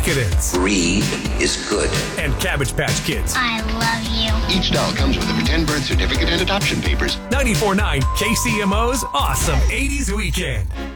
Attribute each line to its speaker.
Speaker 1: Vicodins.
Speaker 2: Read is good.
Speaker 1: And Cabbage Patch Kids.
Speaker 3: I love you.
Speaker 4: Each doll comes with a pretend birth certificate and adoption papers.
Speaker 1: 94.9 KCMO's Awesome 80s Weekend.